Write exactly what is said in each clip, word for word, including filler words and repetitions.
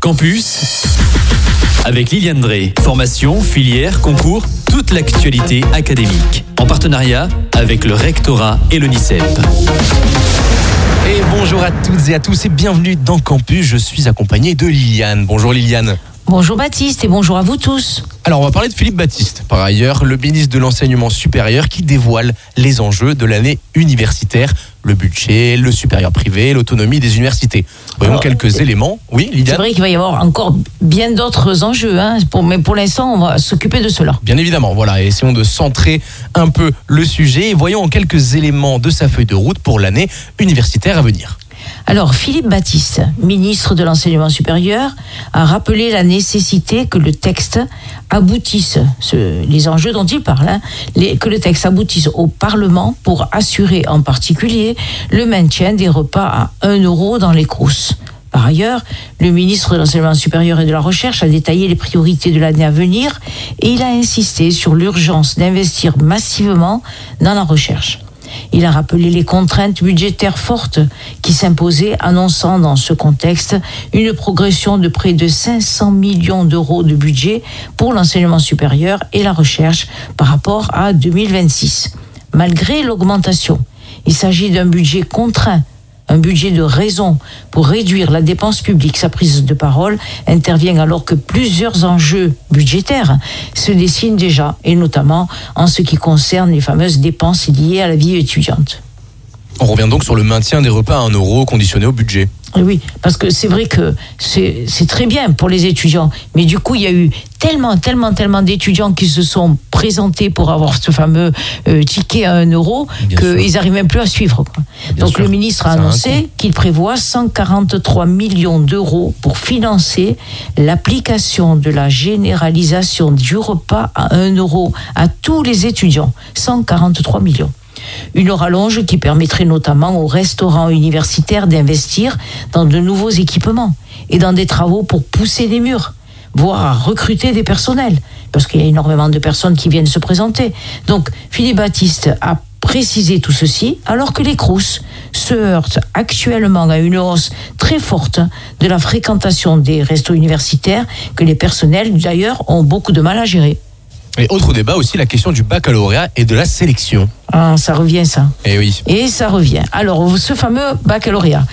Campus avec Liliane Drey. Formation, filière, concours, toute l'actualité académique. En partenariat avec le rectorat et l'ONICEP. Et bonjour à toutes et à tous et bienvenue dans Campus. Je suis accompagné de Liliane. Bonjour Liliane. Bonjour Baptiste et bonjour à vous tous. Alors on va parler de Philippe Baptiste, par ailleurs le ministre de l'Enseignement supérieur qui dévoile les enjeux de l'année universitaire, le budget, le supérieur privé, l'autonomie des universités. Voyons Alors, quelques éléments. Oui, Liliane. C'est vrai qu'il va y avoir encore bien d'autres enjeux, hein, pour, mais pour l'instant on va s'occuper de cela. Bien évidemment, voilà, essayons de centrer un peu le sujet et voyons quelques éléments de sa feuille de route pour l'année universitaire à venir. Alors, Philippe Baptiste, ministre de l'Enseignement supérieur, a rappelé la nécessité que le texte aboutisse, ce, les enjeux dont il parle, hein, les, que le texte aboutisse au Parlement pour assurer en particulier le maintien des repas à un euro dans les Crous. Par ailleurs, le ministre de l'Enseignement supérieur et de la Recherche a détaillé les priorités de l'année à venir et il a insisté sur l'urgence d'investir massivement dans la recherche. Il a rappelé les contraintes budgétaires fortes qui s'imposaient, annonçant dans ce contexte une progression de près de cinq cents millions d'euros de budget pour l'enseignement supérieur et la recherche par rapport à deux mille vingt-six. Malgré l'augmentation, il s'agit d'un budget contraint, un budget de raison pour réduire la dépense publique. Sa prise de parole intervient alors que plusieurs enjeux budgétaires se dessinent déjà, et notamment en ce qui concerne les fameuses dépenses liées à la vie étudiante. On revient donc sur le maintien des repas à un euro conditionnés au budget. Oui, parce que c'est vrai que c'est, c'est très bien pour les étudiants, mais du coup il y a eu tellement, tellement, tellement d'étudiants qui se sont présentés pour avoir ce fameux euh, ticket à un euro qu'ils n'arrivent même plus à suivre, quoi. Donc sûr. Le ministre a annoncé qu'il prévoit cent quarante-trois millions d'euros pour financer l'application de la généralisation du repas à un euro à tous les étudiants. cent quarante-trois millions. Une rallonge qui permettrait notamment aux restaurants universitaires d'investir dans de nouveaux équipements et dans des travaux pour pousser les murs, voire à recruter des personnels, parce qu'il y a énormément de personnes qui viennent se présenter. Donc, Philippe Baptiste a précisé tout ceci, alors que les Crous se heurtent actuellement à une hausse très forte de la fréquentation des restos universitaires, que les personnels, d'ailleurs, ont beaucoup de mal à gérer. Et autre débat aussi, la question du baccalauréat et de la sélection. Ah, ça revient ça. Et oui. Et ça revient. Alors, ce fameux baccalauréat,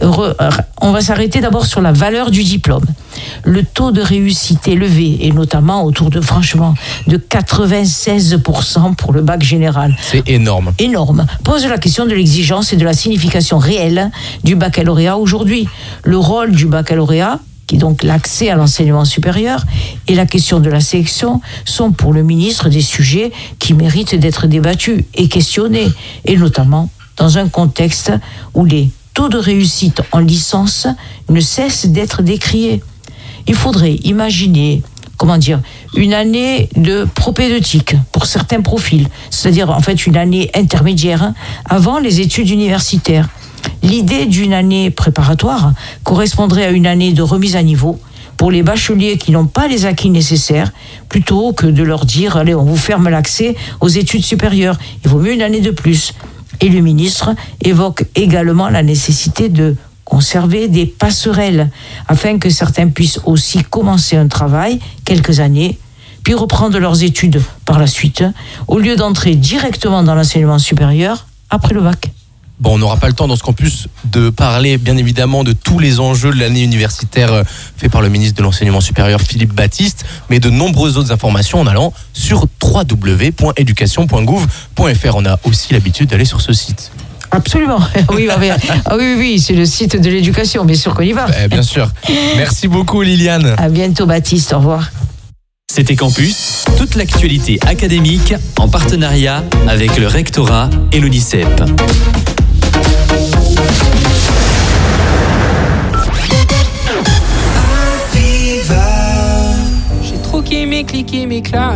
on va s'arrêter d'abord sur la valeur du diplôme. Le taux de réussite élevé, et notamment autour de, franchement, de quatre-vingt-seize pour cent pour le bac général. C'est énorme. Énorme. Pose la question de l'exigence et de la signification réelle du baccalauréat aujourd'hui. Le rôle du baccalauréat, qui est donc l'accès à l'enseignement supérieur, et la question de la sélection sont pour le ministre des sujets qui méritent d'être débattus et questionnés, et notamment dans un contexte où les taux de réussite en licence ne cessent d'être décriés. Il faudrait imaginer, comment dire, une année de propédeutique pour certains profils, c'est-à-dire en fait une année intermédiaire avant les études universitaires. L'idée d'une année préparatoire correspondrait à une année de remise à niveau pour les bacheliers qui n'ont pas les acquis nécessaires, plutôt que de leur dire « allez, on vous ferme l'accès aux études supérieures, il vaut mieux une année de plus ». Et le ministre évoque également la nécessité de conserver des passerelles afin que certains puissent aussi commencer un travail quelques années, puis reprendre leurs études par la suite, au lieu d'entrer directement dans l'enseignement supérieur après le bac. Bon, on n'aura pas le temps dans ce campus de parler bien évidemment de tous les enjeux de l'année universitaire fait par le ministre de l'Enseignement supérieur Philippe Baptiste, mais de nombreuses autres informations en allant sur w w w point éducation point gouv point f r. On a aussi l'habitude d'aller sur ce site. Absolument. Oui, ah oui, oui, c'est le site de l'éducation, bien sûr qu'on y va. Eh bien sûr. Merci beaucoup Liliane. À bientôt Baptiste, au revoir. C'était Campus, toute l'actualité académique en partenariat avec le rectorat et l'ONICEP. J'ai trop kiffé, cliqué mes classes.